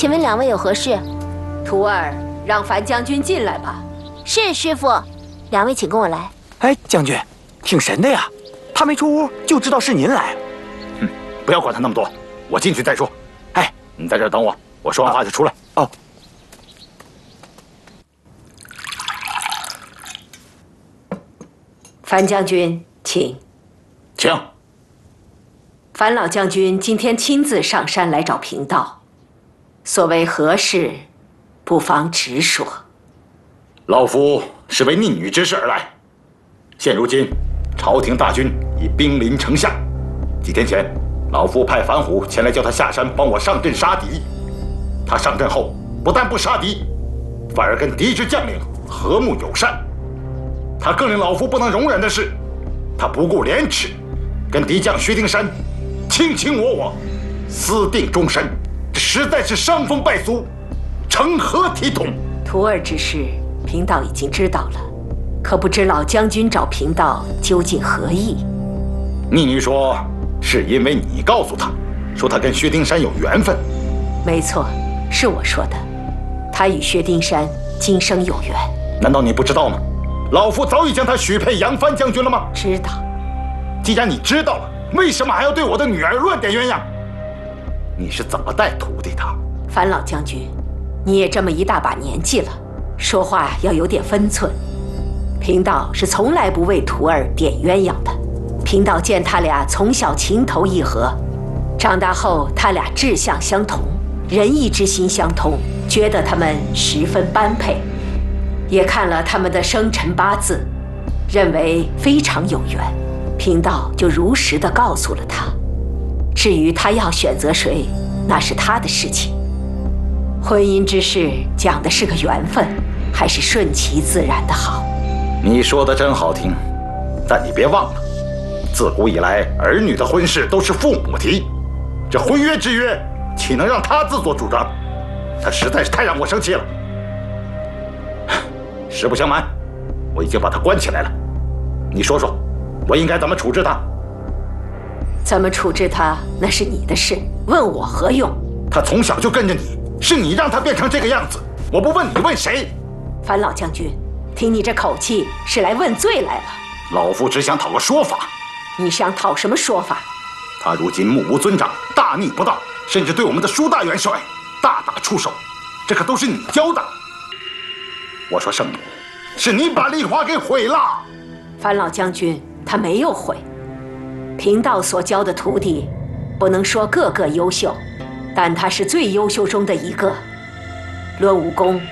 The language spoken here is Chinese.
请问两位有何事？ 徒儿，让樊将军进来吧。 是师傅，两位请跟我来。 哎，将军，挺神的呀，他没出屋就知道是您来。 不要管他那么多，我进去再说。哎，你在这儿等我，我说完话就出来。 哦。 樊将军，请。 请。 樊老将军今天亲自上山来找贫道，所谓何事，不妨直说。 老夫是为逆女之事而来。现如今，朝廷大军已兵临城下。几天前，老夫派樊虎前来叫他下山帮我上阵杀敌。他上阵后，不但不杀敌，反而跟敌之将领和睦友善。他更令老夫不能容忍的是，他不顾廉耻，跟敌将薛丁山卿卿我我，私定终身，这实在是伤风败俗，成何体统？ 徒儿之事，贫道已经知道了，可不知老将军找贫道究竟何意？ 逆女说，是因为你告诉他，说他跟薛丁山有缘分。 没错，是我说的，他与薛丁山今生有缘。 难道你不知道吗？老夫早已将他许配杨帆将军了吗？ 知道。 既然你知道了，为什么还要对我的女儿乱点鸳鸯？你是怎么带徒弟的？ 樊老将军，你也这么一大把年纪了，说话要有点分寸。贫道是从来不为徒儿点鸳鸯的。贫道见他俩从小情投意合，长大后他俩志向相同，仁义之心相通，觉得他们十分般配。也看了他们的生辰八字，认为非常有缘，贫道就如实的告诉了他。至于他要选择谁，那是他的事情。婚姻之事讲的是个缘分，还是顺其自然的好。 你说的真好听，但你别忘了，自古以来儿女的婚事都是父母提，这婚约之约岂能让他自作主张？他实在是太让我生气了。实不相瞒，我已经把他关起来了。你说说，我应该怎么处置他？ 怎么处置他，那是你的事，问我何用？ 他从小就跟着你，是你让他变成这个样子。我不问你，问谁？ 樊老将军，听你这口气，是来问罪来了。 老夫只想讨个说法。 你想讨什么说法？ 他如今目无尊长，大逆不道，甚至对我们的舒大元帅大打出手，这可都是你教的。我说圣母，是你把丽华给毁了。 樊老将军，他没有毁。贫道所教的徒弟，不能说个个优秀，但他是最优秀中的一个。论武功，